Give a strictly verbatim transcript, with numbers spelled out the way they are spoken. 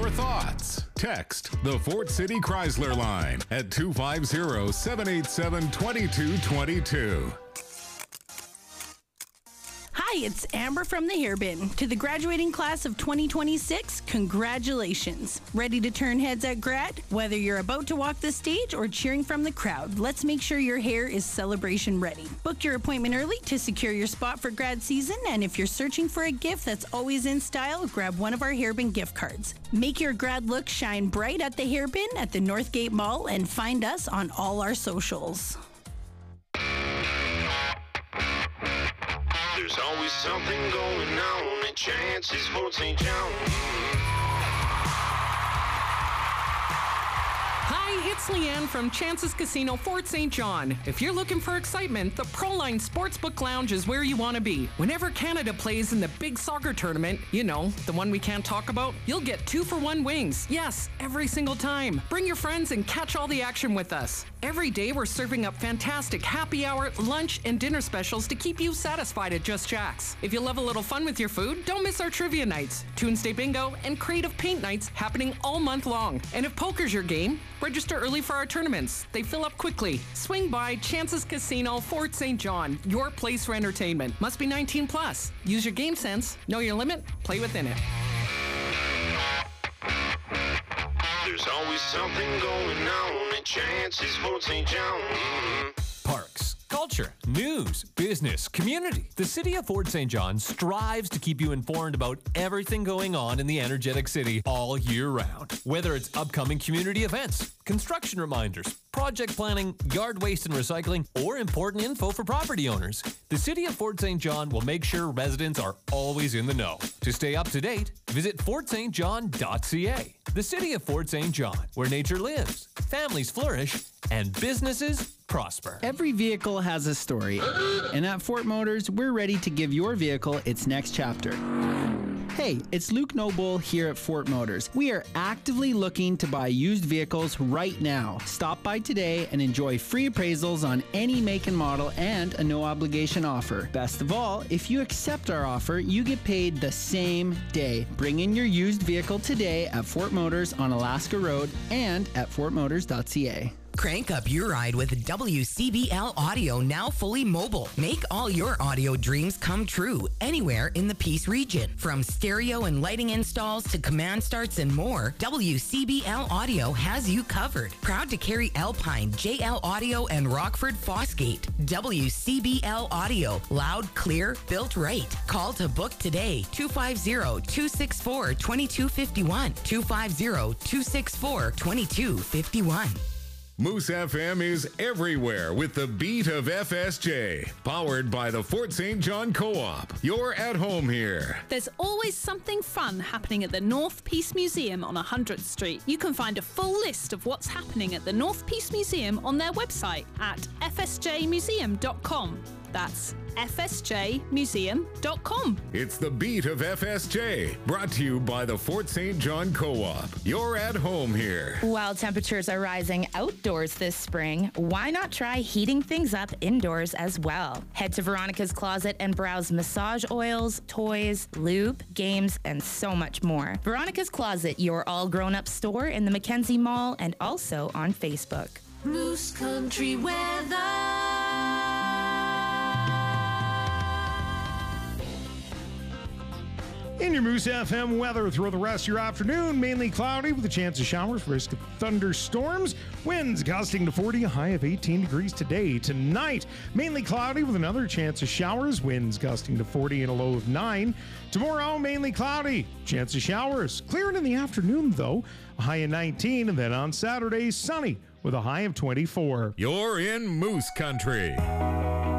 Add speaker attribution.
Speaker 1: your thoughts. Text the Fort City Chrysler line at two five zero, seven eight seven, two two two two.
Speaker 2: Hi, it's Amber from the Hairbin. To the graduating class of twenty twenty-six, congratulations. Ready to turn heads at grad? Whether you're about to walk the stage or cheering from the crowd, let's make sure your hair is celebration ready. Book your appointment early to secure your spot for grad season, and if you're searching for a gift that's always in style, grab one of our Hairbin gift cards. Make your grad look shine bright at the Hairbin at the Northgate Mall, and find us on all our socials.
Speaker 3: There's always something going on at Chance's Fort Saint John.
Speaker 4: Hi, it's Leanne from Chance's Casino, Fort Saint John. If you're looking for excitement, the Proline Sportsbook Lounge is where you want to be. Whenever Canada plays in the big soccer tournament, you know, the one we can't talk about, you'll get two for one wings. Yes, every single time. Bring your friends and catch all the action with us. Every day we're serving up fantastic happy hour, lunch, and dinner specials to keep you satisfied at Just Jack's. If you love a little fun with your food, don't miss our trivia nights, Tuesday Bingo, and creative paint nights happening all month long. And if poker's your game, register early for our tournaments. They fill up quickly. Swing by Chance's Casino, Fort Saint John, your place for entertainment. Must be nineteen plus. Use your game sense. Know your limit. Play within it.
Speaker 3: There's always something going on at Chance's Fort Saint John.
Speaker 5: Parks, culture, news, business, community. The city of Fort Saint John strives to keep you informed about everything going on in the energetic city all year round. Whether it's upcoming community events, construction reminders, project planning, yard waste and recycling, or important info for property owners, the city of Fort Saint John will make sure residents are always in the know. To stay up to date, visit fort st john dot c a. The city of Fort Saint John, where nature lives, families flourish, and businesses prosper.
Speaker 6: Every vehicle has a story, and at Fort Motors, we're ready to give your vehicle its next chapter. Hey, it's Luke Noble here at Fort Motors. We are actively looking to buy used vehicles right now. Stop by today and enjoy free appraisals on any make and model and a no-obligation offer. Best of all, if you accept our offer, you get paid the same day. Bring in your used vehicle today at Fort Motors on Alaska Road and at fort motors dot c a.
Speaker 7: Crank up your ride with W C B L Audio, now fully mobile. Make all your audio dreams come true anywhere in the Peace region. From stereo and lighting installs to command starts and more, W C B L Audio has you covered. Proud to carry Alpine, J L Audio, and Rockford Fosgate. W C B L Audio, loud, clear, built right. Call to book today, two five zero, two six four, two two five one, two five zero, two six four, two two five one.
Speaker 1: Moose F M is everywhere with the beat of F S J, powered by the Fort Saint John Co-op. You're at home here.
Speaker 8: There's always something fun happening at the North Peace Museum on one hundredth street. You can find a full list of what's happening at the North Peace Museum on their website at f s j museum dot com. That's f s j museum dot com.
Speaker 1: It's the beat of F S J, brought to you by the Fort Saint John Co-op. You're at home here.
Speaker 9: While temperatures are rising outdoors this spring, why not try heating things up indoors as well? Head to Veronica's Closet and browse massage oils, toys, lube, games, and so much more. Veronica's Closet, your all-grown-up store in the Mackenzie Mall and also on Facebook.
Speaker 10: Moose Country weather.
Speaker 11: In your Moose F M weather throughout the rest of your afternoon, mainly cloudy with a chance of showers, risk of thunderstorms, winds gusting to forty, a high of eighteen degrees today. Tonight, mainly cloudy with another chance of showers, winds gusting to forty and a low of nine. Tomorrow, mainly cloudy, chance of showers, clearing in the afternoon though, a high of nineteen, and then on Saturday, sunny with a high of twenty-four.
Speaker 1: You're in Moose Country.